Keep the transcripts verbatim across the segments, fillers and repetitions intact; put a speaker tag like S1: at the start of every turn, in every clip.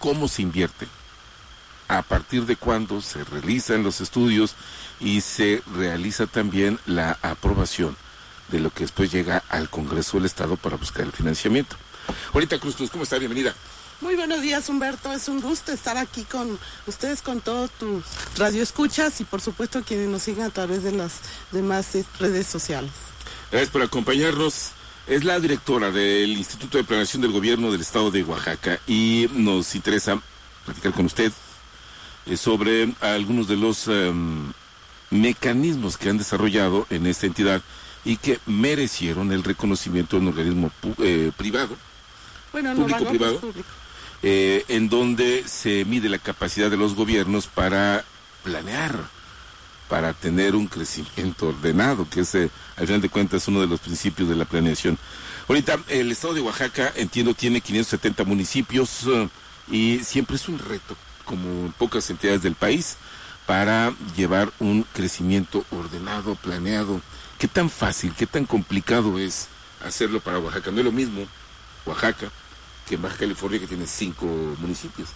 S1: cómo se invierte, a partir de cuándo se realizan los estudios y se realiza también la aprobación de lo que después llega al Congreso del Estado para buscar el financiamiento. Olita Cruz, ¿cómo está? Bienvenida.
S2: Muy buenos días, Humberto. Es un gusto estar aquí con ustedes, con todos tus radioescuchas y por supuesto quienes nos siguen a través de las demás redes sociales.
S1: Gracias por acompañarnos. Es la directora del Instituto de Planeación del Gobierno del Estado de Oaxaca y nos interesa platicar con usted eh, sobre algunos de los um, mecanismos que han desarrollado en esta entidad y que merecieron el reconocimiento de un organismo pu- eh, privado,
S2: bueno, no,
S1: público-privado,
S2: público.
S1: eh, en donde se mide la capacidad de los gobiernos para planear, para tener un crecimiento ordenado, que es, eh, al final de cuentas, uno de los principios de la planeación. Ahorita, el estado de Oaxaca, entiendo, tiene quinientos setenta municipios uh, y siempre es un reto, como en pocas entidades del país, para llevar un crecimiento ordenado, planeado. ¿Qué tan fácil, qué tan complicado es hacerlo para Oaxaca? No es lo mismo Oaxaca que Baja California, que tiene cinco municipios.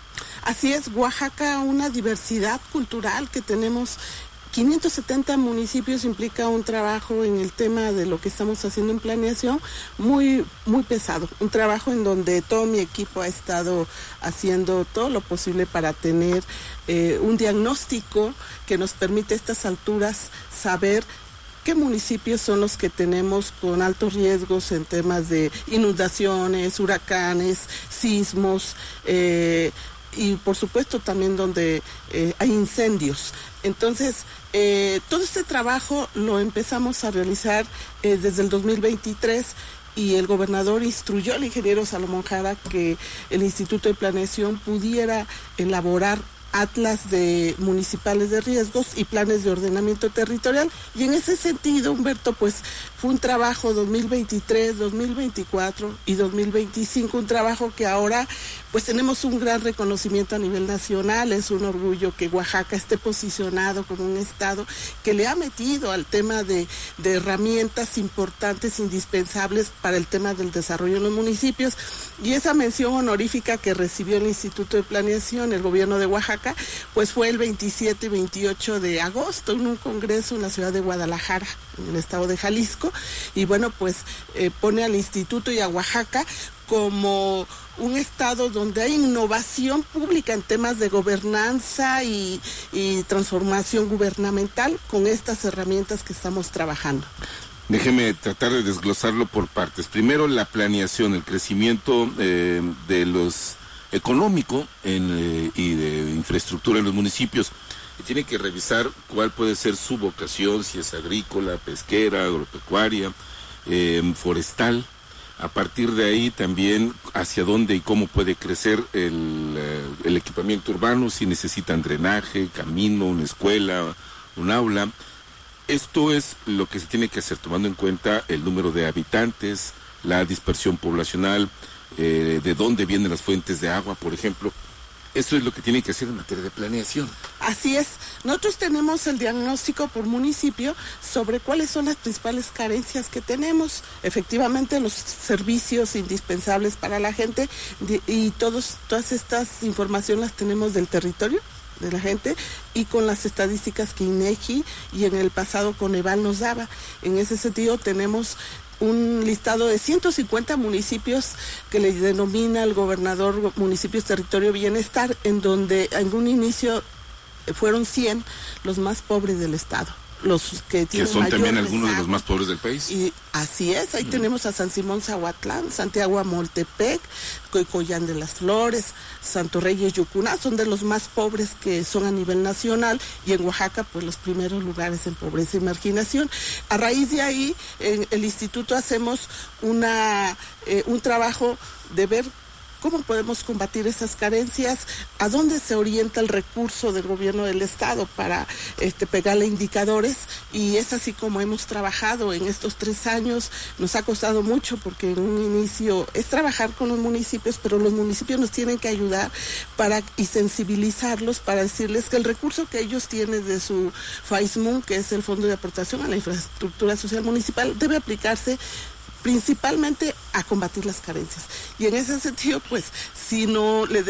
S2: Así es, Oaxaca, una diversidad cultural que tenemos. quinientos setenta municipios implica un trabajo en el tema de lo que estamos haciendo en planeación muy muy pesado, un trabajo en donde todo mi equipo ha estado haciendo todo lo posible para tener eh, un diagnóstico que nos permite a estas alturas saber qué municipios son los que tenemos con altos riesgos en temas de inundaciones, huracanes, sismos, eh, y por supuesto también donde eh, hay incendios. Entonces, eh, todo este trabajo lo empezamos a realizar eh, desde el dos mil veintitrés y el gobernador instruyó al ingeniero Salomón Jara que el Instituto de Planeación pudiera elaborar atlas de municipales de riesgos y planes de ordenamiento territorial, y en ese sentido, Humberto, pues fue un trabajo dos mil veintitrés, dos mil veinticuatro y dos mil veinticinco, un trabajo que ahora pues tenemos un gran reconocimiento a nivel nacional. Es un orgullo que Oaxaca esté posicionado como un estado que le ha metido al tema de, de herramientas importantes, indispensables para el tema del desarrollo en los municipios, y esa mención honorífica que recibió el Instituto de Planeación, el gobierno de Oaxaca, pues fue el veintisiete y veintiocho de agosto en un congreso en la ciudad de Guadalajara, en el estado de Jalisco, y bueno, pues eh, pone al instituto y a Oaxaca como un estado donde hay innovación pública en temas de gobernanza y, y transformación gubernamental con estas herramientas que estamos trabajando.
S1: Déjeme tratar de desglosarlo por partes. Primero, la planeación, el crecimiento eh, de los económico en, eh, y de infraestructura en los municipios. Y tiene que revisar cuál puede ser su vocación, si es agrícola, pesquera, agropecuaria, eh, forestal. A partir de ahí también hacia dónde y cómo puede crecer el, eh, el equipamiento urbano, si necesitan drenaje, camino, una escuela, un aula. Esto es lo que se tiene que hacer, tomando en cuenta el número de habitantes, la dispersión poblacional, eh, de dónde vienen las fuentes de agua, por ejemplo. Eso es lo que tienen que hacer en materia de planeación.
S2: Así es. Nosotros tenemos el diagnóstico por municipio sobre cuáles son las principales carencias que tenemos. Efectivamente, los servicios indispensables para la gente y todos, todas estas informaciones las tenemos del territorio de la gente y con las estadísticas que INEGI y en el pasado Coneval nos daba. En ese sentido tenemos un listado de ciento cincuenta municipios que le denomina el gobernador municipios territorio bienestar, en donde en un inicio fueron cien los más pobres del estado. Los que tienen
S1: que son
S2: mayor
S1: también algunos
S2: rezago.
S1: de los más pobres del país.
S2: Y así es, ahí mm. tenemos a San Simón Zahuatlán, Santiago Amoltepec, Coicoyán de las Flores, Santo Reyes Yucuná, son de los más pobres que son a nivel nacional, y en Oaxaca pues los primeros lugares en pobreza y marginación. A raíz de ahí, en el instituto hacemos una eh, un trabajo de ver ¿cómo podemos combatir esas carencias? ¿A dónde se orienta el recurso del gobierno del estado para este, pegarle indicadores? Y es así como hemos trabajado en estos tres años. Nos ha costado mucho porque en un inicio es trabajar con los municipios, pero los municipios nos tienen que ayudar para y sensibilizarlos para decirles que el recurso que ellos tienen de su FAISMUN, que es el Fondo de Aportación a la Infraestructura Social Municipal, debe aplicarse principalmente a combatir las carencias. Y en ese sentido, pues, si no le